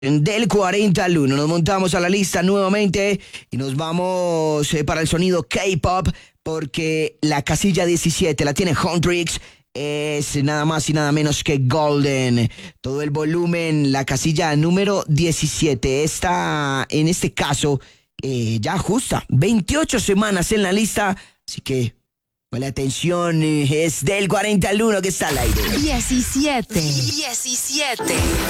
Del 40 al 1. Nos montamos a la lista nuevamente y nos vamos para el sonido K-pop porque la casilla 17 la tiene Huntrix. Es nada más y nada menos que Golden. Todo el volumen, la casilla número 17. Está, en este caso, ya justa 28 semanas en la lista. Así que, la atención, es del 40 al 1 que está al aire. 17.